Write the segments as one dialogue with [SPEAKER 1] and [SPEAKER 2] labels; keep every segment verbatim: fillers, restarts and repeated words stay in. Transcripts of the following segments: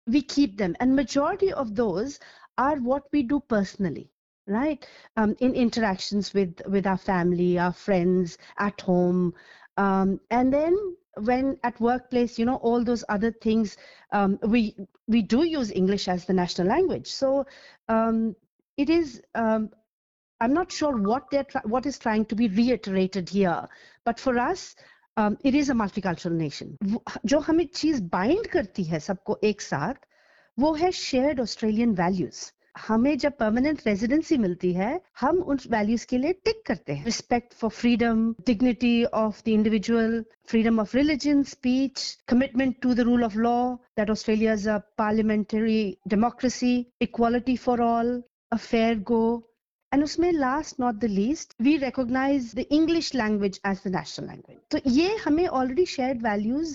[SPEAKER 1] we keep them, and majority of those are what we do personally, right? Um, in interactions with with our family, our friends, at home, um, and then when at workplace, you know, all those other things, um, we we do use English as the national language. So um, it is. Um, I'm not sure what they're try- what is trying to be reiterated here, but for us, um, it is a multicultural nation. वो- जो हमें चीज bind करती है सबको एक साथ, वो है shared Australian values. हमें जब permanent residency मिलती है, हम उन values के लिए टिक करते हैं. Respect for freedom, dignity of the individual, freedom of religion, speech, commitment to the rule of law, that Australia is a parliamentary democracy, equality for all, a fair go. And उसमें last not the least, we recognize the English language as the national language. तो ये हमें already shared values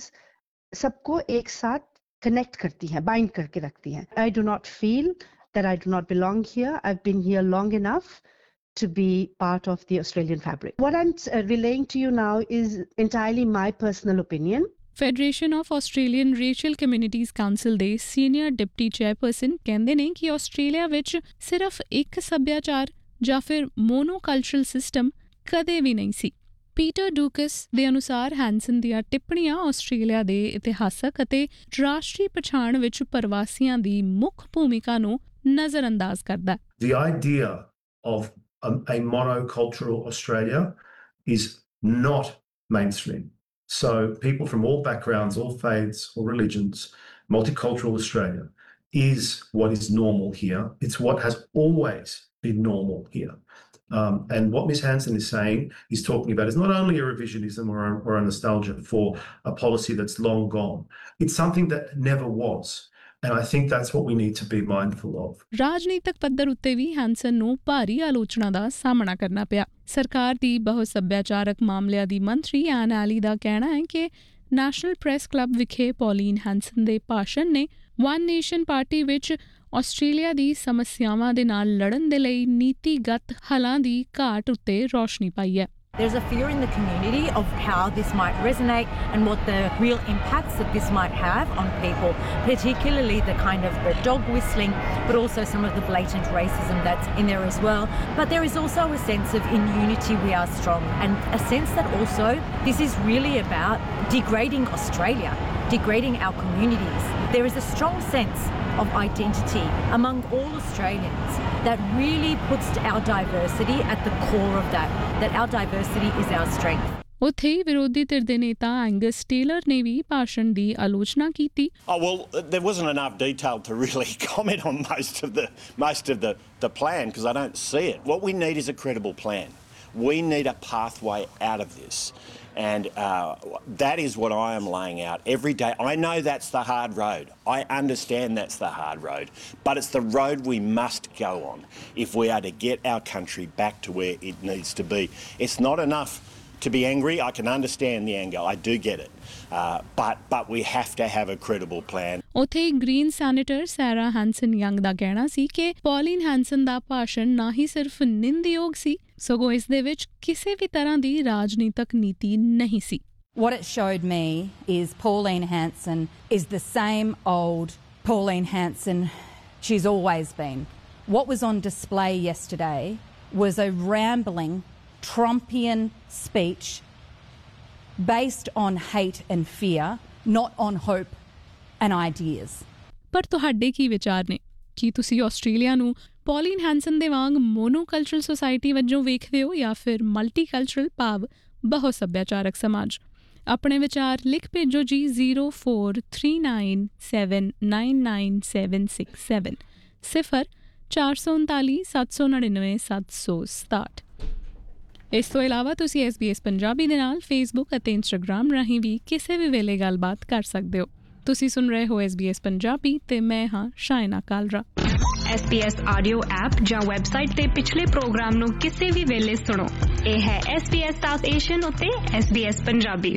[SPEAKER 1] सबको एक साथ connect करती हैं, bind करके रखती हैं. I do not feel that I do not belong here. I've been here long enough to be part of the Australian fabric. What I'm uh, relaying to you now is entirely my personal opinion.
[SPEAKER 2] Federation of Australian racial communities council ਦੇ senior deputy chairperson ਕਹਿੰਦੇ ਨੇ ਕਿ Australia ਵਿੱਚ ਸਿਰਫ ਇੱਕ ਸੱਭਿਆਚਾਰ ਜਾਂ ਫਿਰ ਮੋਨੋਕਲਚਰਲ ਸਿਸਟਮ ਕਦੇ ਵੀ ਨਹੀਂ ਸੀ। ਪੀਟਰ ਡੂਕਸ ਦੇ ਅਨੁਸਾਰ ਹੈਂਸਨ ਦੀਆਂ ਟਿੱਪਣੀਆਂ ਆਸਟ੍ਰੇਲੀਆ ਦੇ ਇਤਿਹਾਸਕ ਅਤੇ ਰਾਸ਼ਟਰੀ ਪਛਾਣ ਵਿੱਚ ਪ੍ਰਵਾਸੀਆਂ ਦੀ ਮੁੱਖ ਭੂਮਿਕਾ ਨੂੰ ਨਜ਼ਰਅੰਦਾਜ਼ ਕਰਦਾ।
[SPEAKER 3] The idea of a, a monocultural Australia is not mainstream. So people from all backgrounds, all faiths, all religions, multicultural Australia is what is normal here. It's what has always been normal here. Um, and what Miz Hanson is saying, is talking about, is not only a revisionism or a, or a nostalgia for a policy that's long gone. It's something that never was. And I think that's what we need to be mindful of.
[SPEAKER 2] ਰਾਜਨੀਤਿਕ ਪੱਧਰ ਉੱਤੇ ਵੀ ਹੈਂਸਨ ਨੂੰ ਭਾਰੀ ਆਲੋਚਨਾ ਦਾ ਸਾਹਮਣਾ ਕਰਨਾ ਪਿਆ। ਸਰਕਾਰ ਦੀ ਬਹੁ ਸੱਭਿਆਚਾਰਕ ਮਾਮਲਿਆਂ ਦੀ ਮੰਤਰੀ ਐਨ ਐਲੀ ਦਾ ਕਹਿਣਾ ਹੈ ਕਿ ਨੈਸ਼ਨਲ ਪ੍ਰੈਸ ਕਲੱਬ ਵਿਖੇ ਪੌਲੀਨ ਹੈਂਸਨ ਦੇ ਭਾਸ਼ਣ ਨੇ ਵਨ ਨੇਸ਼ਨ ਪਾਰਟੀ ਵਿੱਚ ਆਸਟ੍ਰੇਲੀਆ ਦੀ ਸਮੱਸਿਆਵਾਂ ਦੇ ਨਾਲ ਲੜਨ ਦੇ ਲਈ ਨੀਤੀਗਤ ਹੱਲਾਂ ਦੀ ਘਾਟ ਉੱਤੇ ਰੌਸ਼ਨੀ ਪਾਈ ਹੈ।
[SPEAKER 4] There's a fear in the community of how this might resonate and what the real impacts that this might have on people, particularly the kind of the dog whistling, but also some of the blatant racism that's in there as well. But there is also a sense of in unity we are strong, and a sense that also this is really about degrading Australia, degrading our communities. There is a strong sense of identity among all Australians that really puts our diversity at the core of that, that our diversity is our strength.
[SPEAKER 2] ਉੱਥੇ ਹੀ ਵਿਰੋਧੀ ਧਿਰ ਦੇ ਨੇਤਾ Angus tailor ਨੇ ਵੀ ਭਾਸ਼ਣ ਦੀ ਆਲੋਚਨਾ ਕੀਤੀ।
[SPEAKER 5] Oh well, there wasn't enough detail to really comment on most of the most of the the plan because I don't see it. What we need is a credible plan. We need a pathway out of this. And uh, that is what I am laying out every day. I know that's the hard road. I understand that's the hard road. But it's the road we must go on if we are to get our country back to where it needs to be. It's not enough to be angry. I can understand the anger. I do get it. Uh, but but we have to have a credible plan.
[SPEAKER 2] ਉੱਥੇ green senator ਸੈਰਾ ਹੈਂਸਨ young ਦਾ ਕਹਿਣਾ ਸੀ ਕਿ Pauline ਹੈਂਸਨ ਦਾ ਭਾਸ਼ਣ ਨਾ ਹੀ ਸਿਰਫ ਨਿੰਦਯੋਗ ਸੀ, ਸਗੋਂ ਇਸ ਦੇ ਵਿੱਚ ਕਿਸੇ ਵੀ ਤਰ੍ਹਾਂ ਦੀ ਰਾਜਨੀਤਿਕ ਨੀਤੀ ਨਹੀਂ ਸੀ।
[SPEAKER 6] What it showed me is Pauline Hanson is the same old Pauline Hanson she's always been. What was on display yesterday was a rambling Trumpian speech based on hate and fear, not on hope and ideas.
[SPEAKER 2] ਪਰ ਤੁਹਾਡੇ ਕੀ ਵਿਚਾਰ ਨੇ? ਕੀ ਤੁਸੀਂ Australia ਨੂੰ Pauline ਹੈਂਸਨ ਦੇ ਵਾਂਗ ਮੋਨੋਕਲਚਰਲ society ਵਜੋਂ ਵੇਖਦੇ ਹੋ ਜਾਂ ਫਿਰ ਮਲਟੀਕਲਚਰਲ ਭਾਵ ਬਹੁ ਸੱਭਿਆਚਾਰਕ ਸਮਾਜ? ਆਪਣੇ ਵਿਚਾਰ ਲਿਖ ਭੇਜੋ ਜੀ zero four three nine seven nine nine seven six seven ਸਿਫਰ ਚਾਰ ਸੌ ਉਨਤਾਲੀ ਸੱਤ ਸੌ ਨੜਿਨਵੇਂ ਸੱਤ ਸੌ ਸਤਾਹਠ। ਇਸ ਤੋਂ ਇਲਾਵਾ ਤੁਸੀਂ ਐਸ ਬੀ ਐਸ ਪੰਜਾਬੀ ਦੇ ਨਾਲ ਫੇਸਬੁੱਕ ਅਤੇ ਇੰਸਟਾਗ੍ਰਾਮ ਰਾਹੀਂ ਵੀ ਕਿਸੇ ਵੀ ਵੇਲੇ ਗੱਲਬਾਤ ਕਰ ਸਕਦੇ ਹੋ। ਤੁਸੀਂ ਸੁਣ ਰਹੇ ਹੋ ਐਸ ਬੀ ਐਸ ਪੰਜਾਬੀ ਤੇ ਮੈਂ ਹਾਂ Shaina Kalra.
[SPEAKER 7] S B S audio app ਜਾਂ ਵੈਬਸਾਈਟ ਤੇ ਪਿਛਲੇ ਪ੍ਰੋਗਰਾਮ ਨੂੰ ਕਿਸੇ ਵੀ ਵੇਲੇ ਸੁਣੋ। ਇਹ ਹੈ S B S south Asian ਉੱਤੇ ਐਸ ਬੀ ਐਸ ਪੰਜਾਬੀ।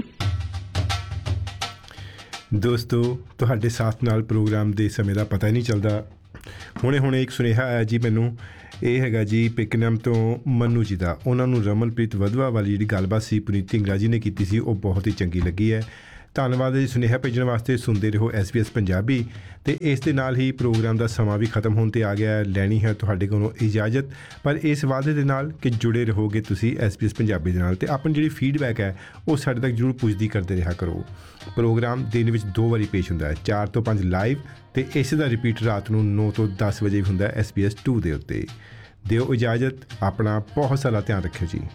[SPEAKER 8] ਦੋਸਤੋ, ਤੁਹਾਡੇ ਸਾਥ ਨਾਲ ਪ੍ਰੋਗਰਾਮ ਦੇ ਸਮੇਂ ਦਾ ਪਤਾ ਹੀ ਨਹੀਂ ਚੱਲਦਾ। ਹੁਣੇ ਹੁਣੇ ਇੱਕ ਸੁਨੇਹਾ ਆਇਆ ਜੀ ਮੈਨੂੰ, ਇਹ ਹੈਗਾ ਜੀ ਪਿਕਨਮ ਤੋਂ ਮਨੂ ਜੀ ਦਾ। ਉਹਨਾਂ ਨੂੰ ਰਮਨਪ੍ਰੀਤ ਵਧਵਾ ਵਾਲੀ ਜਿਹੜੀ ਗੱਲਬਾਤ ਸੀ ਪੁਨੀਤ ਢਿੰਗਰਾ ਜੀ ਨੇ ਕੀਤੀ ਸੀ ਉਹ ਬਹੁਤ ਹੀ ਚੰਗੀ ਲੱਗੀ ਹੈ। ਧੰਨਵਾਦ ਜੀ ਸੁਨੇਹਾ ਭੇਜਣ ਵਾਸਤੇ। ਸੁਣਦੇ ਰਹੋ ਐਸ ਬੀ ਐਸ ਪੰਜਾਬੀ। ਅਤੇ ਇਸ ਦੇ ਨਾਲ ਹੀ ਪ੍ਰੋਗਰਾਮ ਦਾ ਸਮਾਂ ਵੀ ਖਤਮ ਹੋਣ 'ਤੇ ਆ ਗਿਆ। ਲੈਣੀ ਹੈ ਤੁਹਾਡੇ ਕੋਲੋਂ ਇਜਾਜ਼ਤ, ਪਰ ਇਸ ਵਾਅਦੇ ਦੇ ਨਾਲ ਕਿ ਜੁੜੇ ਰਹੋਗੇ ਤੁਸੀਂ ਐਸ ਬੀ ਐਸ ਪੰਜਾਬੀ ਦੇ ਨਾਲ, ਅਤੇ ਆਪਣੀ ਜਿਹੜੀ ਫੀਡਬੈਕ ਹੈ ਉਹ ਸਾਡੇ ਤੱਕ ਜ਼ਰੂਰ ਪੁੱਜਦੀ ਕਰਦੇ ਰਿਹਾ ਕਰੋ। ਪ੍ਰੋਗਰਾਮ ਦਿਨ ਵਿੱਚ ਦੋ ਵਾਰੀ ਪੇਸ਼ ਹੁੰਦਾ ਹੈ, ਚਾਰ ਤੋਂ ਪੰਜ ਲਾਈਵ, ਅਤੇ ਇਸ ਦਾ ਰਿਪੀਟ ਰਾਤ ਨੂੰ ਨੌ ਤੋਂ ਦਸ ਵਜੇ ਵੀ ਹੁੰਦਾ ਐਸ ਬੀ ਐਸ ਟੂ ਦੇ ਉੱਤੇ। ਦਿਓ ਇਜਾਜ਼ਤ, ਆਪਣਾ ਬਹੁਤ ਸਾਰਾ ਧਿਆਨ ਰੱਖਿਓ ਜੀ।